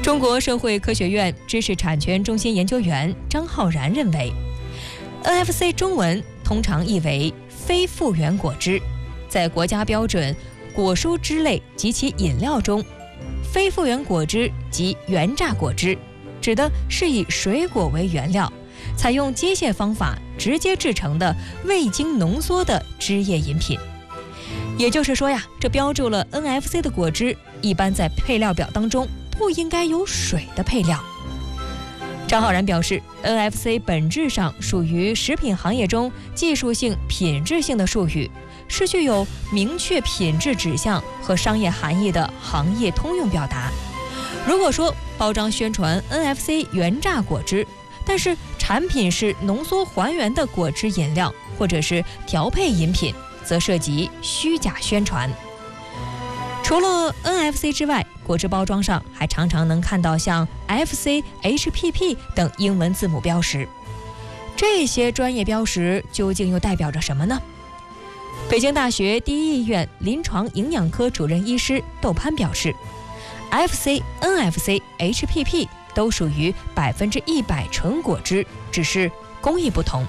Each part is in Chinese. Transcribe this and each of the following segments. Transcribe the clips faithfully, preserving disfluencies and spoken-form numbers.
中国社会科学院知识产权中心研究员张浩然认为， N F C 中文通常译为非复原果汁，在国家标准果蔬汁类及其饮料中，非复原果汁及原榨果汁指的是以水果为原料，采用机械方法直接制成的未经浓缩的汁液饮品。也就是说呀，这标注了 N F C 的果汁一般在配料表当中不应该有水的配料。张浩然表示， N F C 本质上属于食品行业中技术性品质性的术语，是具有明确品质指向和商业含义的行业通用表达。如果说包装宣传 N F C 原榨果汁，但是产品是浓缩还原的果汁饮料或者是调配饮品，则涉及虚假宣传。除了 N F C 之外，果汁包装上还常常能看到像 F C、H P P 等英文字母标识。这些专业标识究竟又代表着什么呢？北京大学第一医院临床营养科主任医师窦潘表示， F C、N F C、H P P 都属于百分之一百纯果汁，只是工艺不同。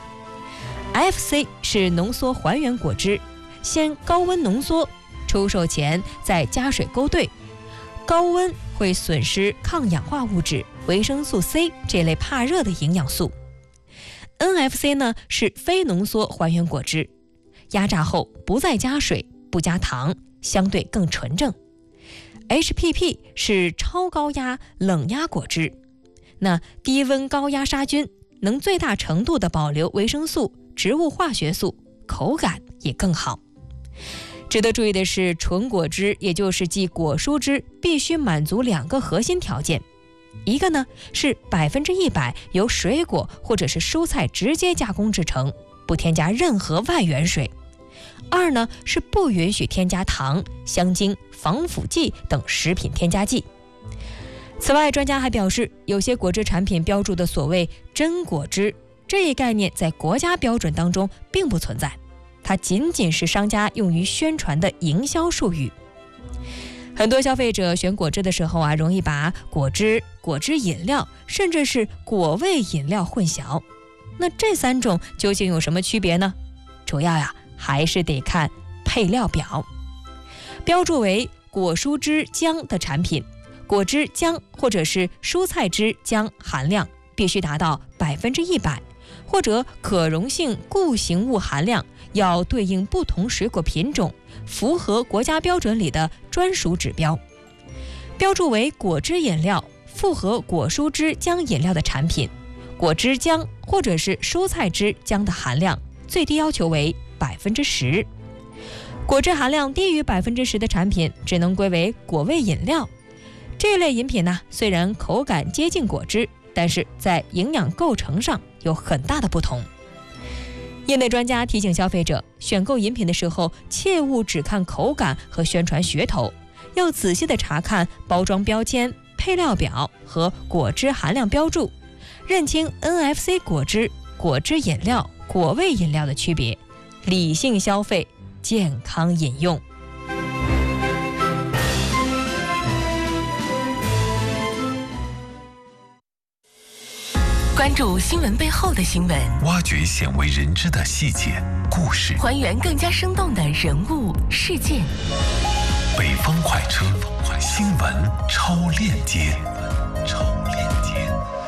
F C 是浓缩还原果汁，先高温浓缩，出售前再加水勾兑，高温会损失抗氧化物质、维生素 C 这类怕热的营养素。 N F C 呢是非浓缩还原果汁，压榨后不再加水，不加糖，相对更纯正。 H P P 是超高压冷压果汁，那低温高压杀菌，能最大程度地保留维生素、植物化学素，口感也更好。值得注意的是，纯果汁也就是即果蔬汁必须满足两个核心条件，一个呢是百分之一百由水果或者是蔬菜直接加工制成，不添加任何外源水；二呢是不允许添加糖、香精、防腐剂等食品添加剂。此外，专家还表示，有些果汁产品标注的所谓真果汁这一概念在国家标准当中并不存在，它仅仅是商家用于宣传的营销术语。很多消费者选果汁的时候啊，容易把果汁、果汁饮料甚至是果味饮料混淆。那这三种究竟有什么区别呢？主要呀还是得看配料表。标注为果蔬汁浆的产品，果汁浆或者是蔬菜汁浆含量必须达到百分之一百，或者可溶性固形物含量要对应不同水果品种，符合国家标准里的专属指标。标注为果汁饮料、复合果蔬汁浆饮料的产品，果汁浆或者是蔬菜汁浆的含量最低要求为百分之十。果汁含量低于百分之十的产品只能归为果味饮料。这类饮品呢，虽然口感接近果汁，但是在营养构成上有很大的不同。业内专家提醒消费者，选购饮品的时候切勿只看口感和宣传噱头，要仔细地查看包装标签、配料表和果汁含量标注，认清 N F C 果汁、果汁饮料、果味饮料的区别，理性消费，健康饮用。 关注新闻背后的新闻， 挖掘鲜为人知的细节故事， 还原更加生动的人物事件。 北方快车，新闻超链接。超链接。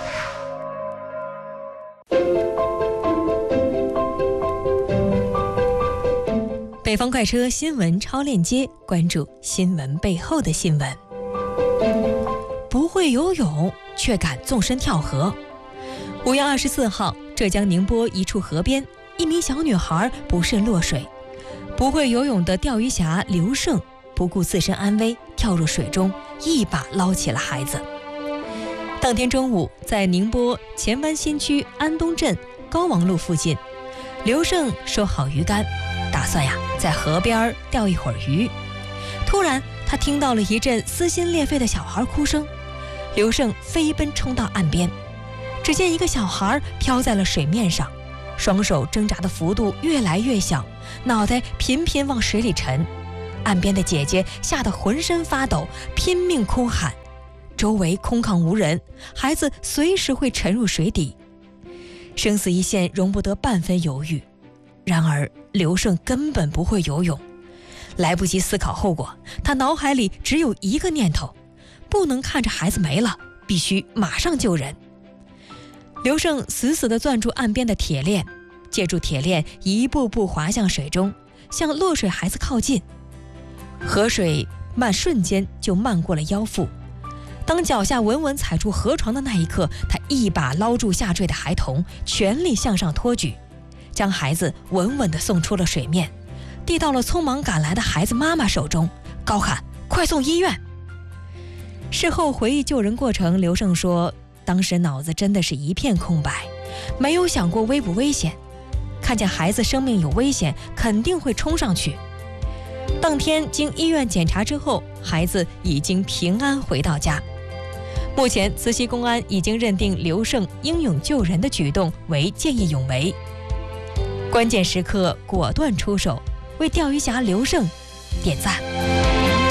北方快车新闻超链接，关注新闻背后的新闻。不会游泳却敢纵身跳河。五月二十四号，浙江宁波一处河边，一名小女孩不慎落水，不会游泳的钓鱼侠刘胜不顾自身安危，跳入水中，一把捞起了孩子。当天中午，在宁波前湾新区安东镇高王路附近，刘胜收好鱼竿，打算呀在河边钓一会儿鱼。突然，他听到了一阵撕心裂肺的小孩哭声，刘胜飞奔冲到岸边。只见一个小孩飘在了水面上，双手挣扎的幅度越来越小，脑袋频频往水里沉。岸边的姐姐吓得浑身发抖，拼命哭喊。 周围空旷无人，孩子随时会沉入水底，生死一线，容不得半分犹豫。然而刘胜根本不会游泳，来不及思考后果，他脑海里只有一个念头：不能看着孩子没了，必须马上救人。刘胜死死地攥住岸边的铁链，借助铁链一步步滑向水中，向落水孩子靠近。河水漫瞬间就漫过了腰腹，当脚下稳稳踩住河床的那一刻，他一把捞住下坠的孩童，全力向上托举，将孩子稳稳地送出了水面，递到了匆忙赶来的孩子妈妈手中，高喊：快送医院！事后回忆救人过程，刘胜说，当时脑子真的是一片空白，没有想过危不危险，看见孩子生命有危险，肯定会冲上去。当天经医院检查之后，孩子已经平安回到家。目前慈溪公安已经认定刘胜英勇救人的举动为见义勇为，关键时刻果断出手，为钓鱼侠刘胜点赞。